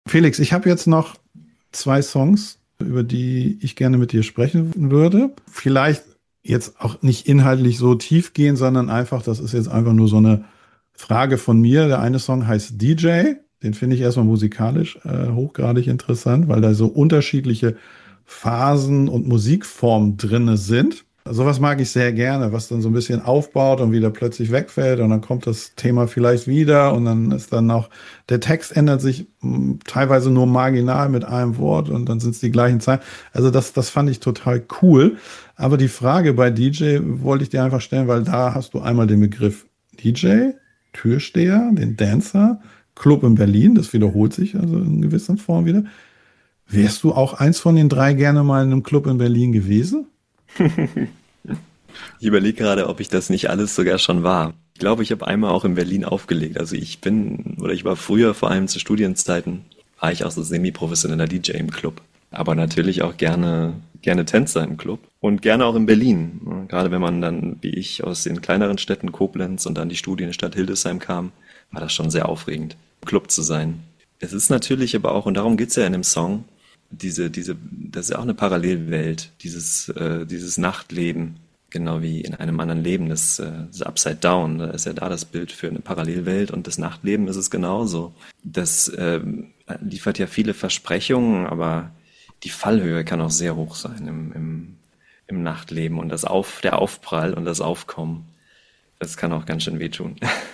Felix, ich habe jetzt noch zwei Songs, über die ich gerne mit dir sprechen würde. Vielleicht jetzt auch nicht inhaltlich so tief gehen, sondern einfach, das ist jetzt einfach nur so eine Frage von mir. Der eine Song heißt DJ. Den finde ich erstmal musikalisch hochgradig interessant, weil da so unterschiedliche Phasen und Musikformen drinne sind. Sowas mag ich sehr gerne, was dann so ein bisschen aufbaut und wieder plötzlich wegfällt und dann kommt das Thema vielleicht wieder und dann ist dann noch, der Text ändert sich teilweise nur marginal mit einem Wort und dann sind es die gleichen Zeilen. Also das fand ich total cool. Aber die Frage bei DJ wollte ich dir einfach stellen, weil da hast du einmal den Begriff DJ, Türsteher, den Dancer, Club in Berlin, das wiederholt sich also in gewisser Form wieder. Wärst du auch eins von den drei gerne mal in einem Club in Berlin gewesen? Ich überlege gerade, ob ich das nicht alles sogar schon war. Ich glaube, ich habe einmal auch in Berlin aufgelegt. Also ich war früher, vor allem zu Studienzeiten, war ich auch so semi-professioneller DJ im Club. Aber natürlich auch gerne Tänzer im Club und gerne auch in Berlin. Gerade wenn man dann, wie ich, aus den kleineren Städten Koblenz und dann die Studienstadt Hildesheim kam, war das schon sehr aufregend, im Club zu sein. Es ist natürlich aber auch, und darum geht's ja in dem Song, das ist ja auch eine Parallelwelt, dieses Nachtleben, genau wie in einem anderen Leben, das Upside Down, da ist ja da das Bild für eine Parallelwelt und das Nachtleben ist es genauso. Das liefert ja viele Versprechungen, aber die Fallhöhe kann auch sehr hoch sein im Nachtleben und der Aufprall und das Aufkommen, das kann auch ganz schön wehtun.